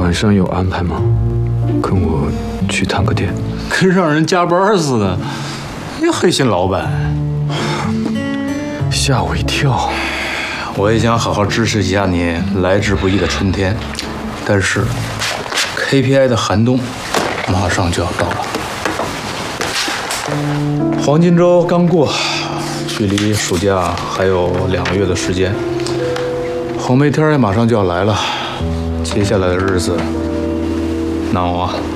晚上有安排吗？跟我去探个店。 跟让人加班似的，你黑心老板， 吓我一跳。 我也想好好支持一下你来之不易的春天，但是 KPI 的寒冬马上就要到了。黄金周刚过，距离暑假还有2个月的时间，红梅天也马上就要来了，接下来的日子难熬啊。